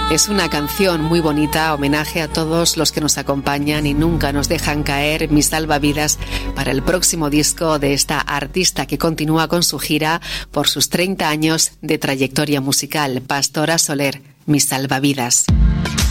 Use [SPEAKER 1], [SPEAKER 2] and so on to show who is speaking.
[SPEAKER 1] Es una canción muy bonita, homenaje a todos los que nos acompañan y nunca nos dejan caer, mis salvavidas, para el próximo disco de esta artista que continúa con su gira por sus 30 años de trayectoria musical. Pastora Soler, mis salvavidas.